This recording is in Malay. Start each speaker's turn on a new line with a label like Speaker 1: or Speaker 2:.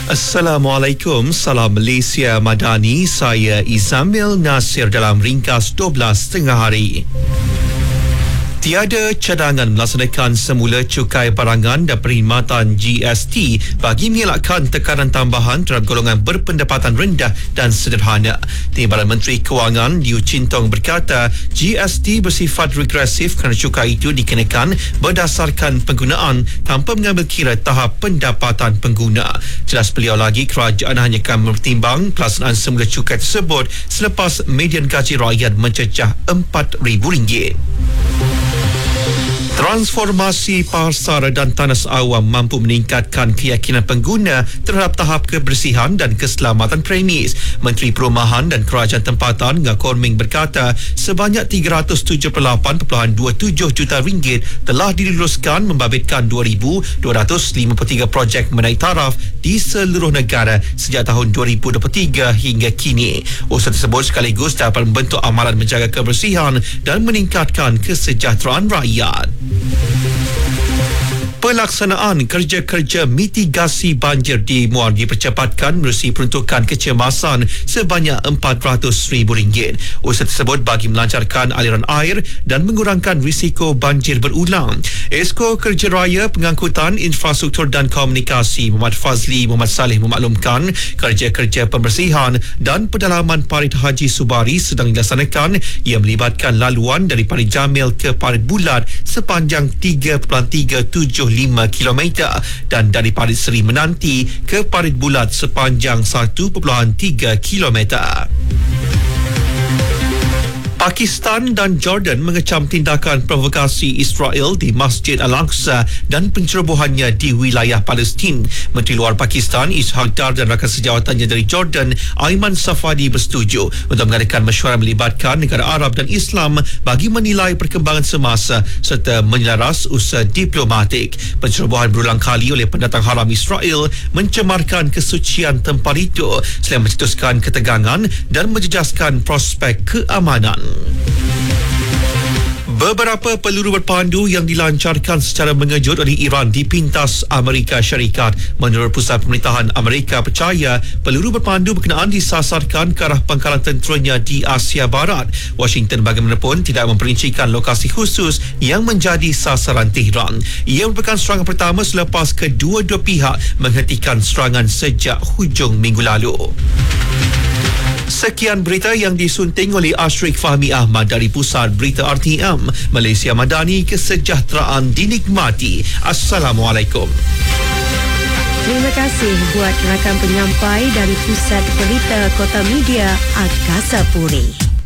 Speaker 1: Assalamualaikum, salam Malaysia Madani. Saya Izamil Nasir dalam ringkas 12 tengah hari. Tiada cadangan melaksanakan semula cukai barangan dan perkhidmatan GST bagi mengelakkan tekanan tambahan terhadap golongan berpendapatan rendah dan sederhana. Timbalan Menteri Kewangan Liu Chintong berkata GST bersifat regresif kerana cukai itu dikenakan berdasarkan penggunaan tanpa mengambil kira tahap pendapatan pengguna. Jelas beliau lagi, kerajaan hanya akan mempertimbang pelaksanaan semula cukai tersebut selepas median gaji rakyat mencecah RM4,000. Transformasi pasar dan tanah awam mampu meningkatkan keyakinan pengguna terhadap tahap kebersihan dan keselamatan premis. Menteri Perumahan dan Kerajaan Tempatan Ngakor Ming berkata sebanyak RM378.27 juta telah diluluskan membabitkan 2,253 projek menaik taraf di seluruh negara sejak tahun 2023 hingga kini. Usaha tersebut sekaligus dapat membentuk amalan menjaga kebersihan dan meningkatkan kesejahteraan rakyat. Pelaksanaan kerja-kerja mitigasi banjir di Muar dipercepatkan menerusi peruntukan kecemasan sebanyak RM400,000. Usaha tersebut bagi melancarkan aliran air dan mengurangkan risiko banjir berulang. Esko Kerja Raya Pengangkutan Infrastruktur dan Komunikasi Muhammad Fazli Muhammad Saleh memaklumkan kerja-kerja pembersihan dan pedalaman Parit Haji Subari sedang dilaksanakan yang melibatkan laluan dari Parit Jamil ke Parit Bulat sepanjang 3.375 km dan dari Parit Seri Menanti ke Parit Bulat sepanjang 1.3 km. Pakistan dan Jordan mengecam tindakan provokasi Israel di Masjid Al-Aqsa dan pencerobohannya di wilayah Palestin. Menteri Luar Pakistan Ishaq Dar dan rakan sejawatannya dari Jordan Aiman Safadi bersetuju untuk mengadakan mesyuarat melibatkan negara Arab dan Islam bagi menilai perkembangan semasa serta menyelaras usaha diplomatik. Pencerobohan berulang kali oleh pendatang haram Israel mencemarkan kesucian tempat itu selain mencetuskan ketegangan dan menjejaskan prospek keamanan. Beberapa peluru berpandu yang dilancarkan secara mengejut oleh Iran dipintas Amerika Syarikat. Menurut Pusat Pemerintahan Amerika percaya peluru berpandu berkenaan disasarkan ke arah pangkalan tenteranya di Asia Barat. Washington bagaimanapun tidak memperincikan lokasi khusus yang menjadi sasaran Tehran. Ia merupakan serangan pertama selepas kedua-dua pihak menghentikan serangan sejak hujung minggu lalu. Sekian berita yang disunting oleh Ashrik Fahmi Ahmad dari Pusat Berita RTM. Malaysia Madani, kesejahteraan dinikmati. Assalamualaikum.
Speaker 2: Terima kasih buat rakan penyampai dari Pusat Berita Kota Media Angkasa Puri.